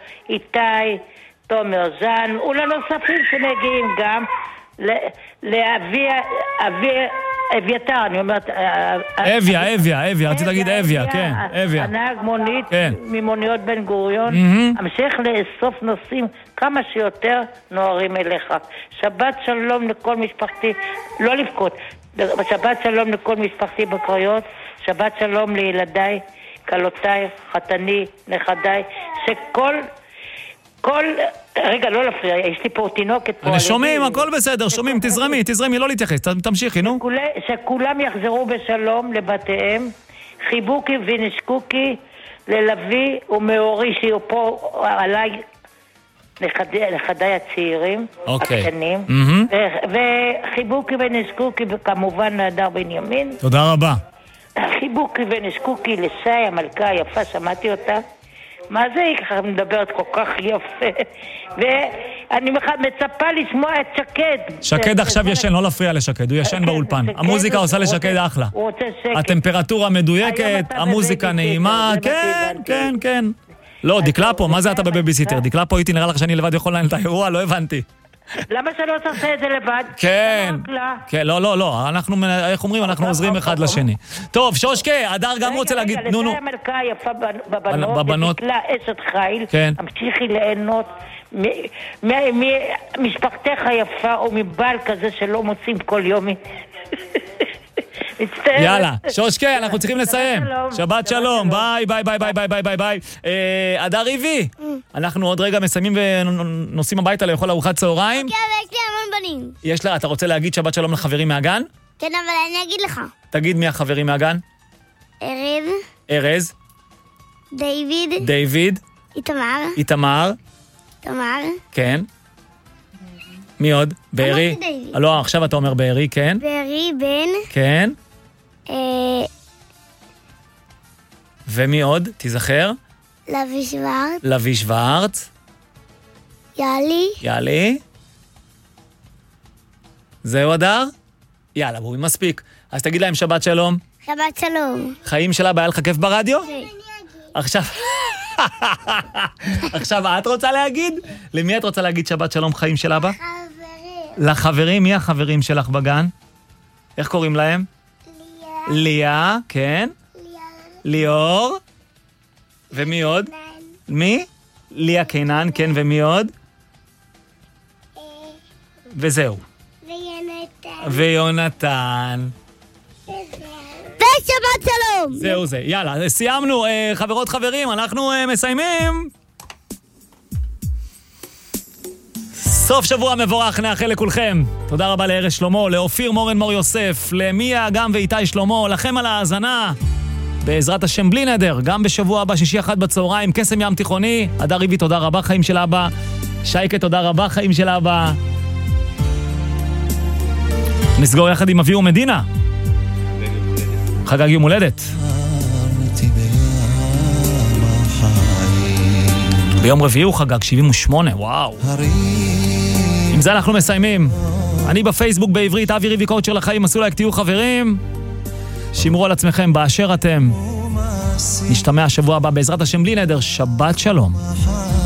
איתי, תומר זן, ולנוספים שמגיעים גם אביתר, אני אומרת... אביה, רציתי להגיד אביה, כן, אביה. הנהג מונית ממוניות בן גוריון, המשך לאסוף נושאים כמה שיותר נוערים אליך. שבת שלום לכל משפחתי, לא לבכות, שבת שלום לכל משפחתי בקריות, שבת שלום לילדיי, קלותיי, חתני, נכדיי, שכל... רגע, לא להפריע, יש לי פה תינוקת פה. שומעים, הכל בסדר, שומעים, תזרמי, לא להתייחס, תמשיכי, נו. שכולם יחזרו בשלום לבתיהם, חיבוקי ונשקוקי ללוי ומאורי שיהיו פה עליי, נכדיי הצעירים, הקטנים, וחיבוקי ונשקוקי כמובן נהדר בנימין. תודה רבה. חיבוקי ונשקוקי לשי המלכה היפה, שמעתי אותה. מה זה היא ככה מדברת כל כך יפה? ואני מצפה לשמוע את שקד. שקד עכשיו ישן, לא להפריע לשקד, הוא ישן באולפן. המוזיקה עושה לשקד אחלה. הטמפרטורה מדויקת, המוזיקה נעימה, כן. לא, דקלה פה, מה זה אתה בבייביסיטר? דקלה פה הייתי, נראה לך שאני לבד יכול לנהל את האירוע, לא הבנתי. למה שלא תעשה את זה לבד? כן, לא, אנחנו, איך אומרים, אנחנו עוזרים אחד לשני. טוב, שושקה, הדר גם רוצה להגיד, נו. לשי המלכה היפה בבנות, ודקלה אשת חיל, המשיכי ליהנות ממשפחתך היפה, או מבעל כזה שלא מוצאים כל יומי. יאללה, שושקה, אנחנו צריכים לסיים. שבת שלום, ביי. הדר ריבי, אנחנו עוד רגע מסיימים ונוסעים הביתה לאכול ארוחת צהריים. אוקיי, יש לי המון בנים. יש לה, אתה רוצה להגיד שבת שלום לחברים מהגן? כן, אבל אני אגיד לך. תגיד מי החברים מהגן? ארז. דיוויד. איתמר. כן. מי עוד? בארי? לא, עכשיו אתה אומר בארי, כן. בארי, בן. כן. ומי עוד? תזכר. לוי שוורץ. יאלי. זהו הדר? יאללה, בואי, מספיק. אז תגיד להם שבת שלום. שבת שלום. חיים שלה, היה לך כיף ברדיו? עכשיו... עכשיו את רוצה להגיד? למי את רוצה להגיד שבת שלום חיים של אבא? לחברים. מי החברים שלך בגן? איך קוראים להם? ליה, כן. ליאור. ומי עוד? מי? ליה קינן, כן, ומי עוד? וזהו. ויונתן. ושבת שלום. זהו זה, יאללה, סיימנו, חברות חברים, אנחנו מסיימים. סוף שבוע מבורך נאחל לכולכם. תודה רבה לארז שלמה, לאופיר מורן מור יוסף, למיה גם ואיתי שלמה, לכם על ההאזנה. בעזרת השם בלי נדר, גם בשבוע הבא, 6:00 בצהריים, קסם ים תיכוני. הדר ריבי, תודה רבה, חיים של אבא. שייקה, תודה רבה, חיים של אבא. נסגור יחד עם אבי ומדינה. חגג יום הולדת. ביום רביעי הוא חגג 78, וואו. עם זה אנחנו מסיימים. אני בפייסבוק בעברית, אבי ריבי קואוצ'ר לחיים, עשו לייק, תהיו חברים. שמרו על עצמכם באשר אתם. נשתמע השבוע הבא בעזרת השם בלי נדר, שבת שלום.